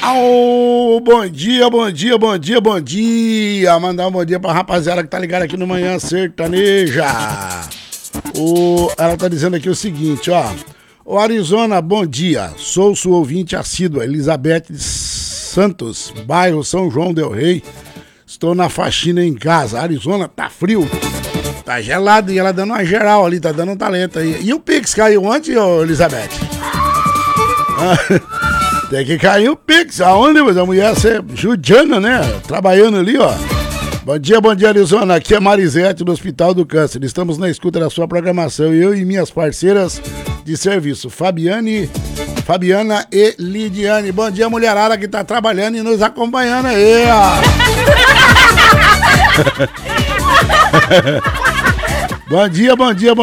Bom dia, bom dia, bom dia, bom dia. Mandar um bom dia pra rapaziada que tá ligada aqui no Manhã Sertaneja. Ela tá dizendo aqui o seguinte, ó. Ô Arizona, bom dia. Sou sua ouvinte assídua, Elizabeth Santos, bairro São João del Rei. Estou na faxina em casa. Arizona, tá frio. Tá gelado e ela dando uma geral ali, tá dando um talento aí. E o Pix caiu ontem, ô Elizabeth? Tem que cair o Pix. Aonde, mas a mulher ser judiana, né? Trabalhando ali, ó. Bom dia, Arizona. Aqui é Marisete do Hospital do Câncer. Estamos na escuta da sua programação. Eu e minhas parceiras de serviço, Fabiana e Lidiane. Bom dia, mulherada que tá trabalhando e nos acompanhando aí, ó. Bom dia.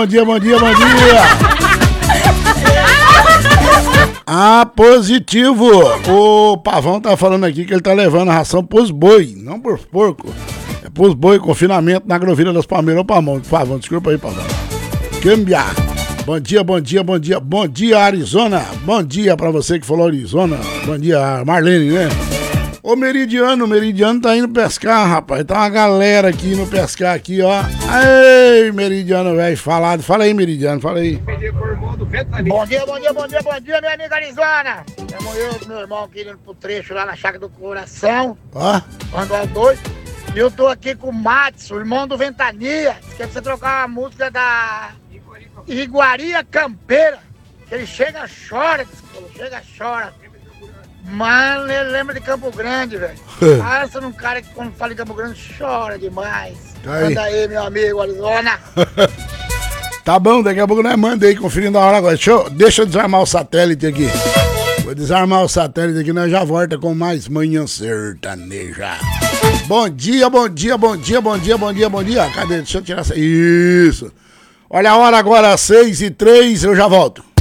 Positivo. O Pavão tá falando aqui que ele tá levando a ração pros boi, não pros porcos. É pros boi, confinamento na Agrovila das Palmeiras. Ô, Pavão, desculpa aí, Pavão. Cambia. Bom dia, Arizona. Bom dia pra você que falou Arizona. Bom dia, Marlene, né? Ô, Meridiano tá indo pescar, rapaz. Tá uma galera aqui indo pescar aqui, ó. Ei, Meridiano, velho, falado. Fala aí, Meridiano, fala aí. Bom dia, minha amiga Arizona. Estamos eu e meu irmão aqui indo pro trecho lá na Chácara do Coração. Ó. Andando dois. E eu tô aqui com o Matos, o irmão do Ventania. Quer você trocar a música da Iguaria Campeira. Que ele chega, chora. Mano, ele lembra de Campo Grande, velho. Passa num cara que quando fala em Campo Grande chora demais. Manda aí, meu amigo Arizona. Tá bom, daqui a pouco nós manda aí, conferindo a hora agora. Deixa eu desarmar o satélite aqui. Vou desarmar o satélite aqui, nós já volta com mais Manhã Sertaneja. Bom dia. Cadê? Deixa eu tirar essa. Isso. Olha a hora agora, 6h03, eu já volto.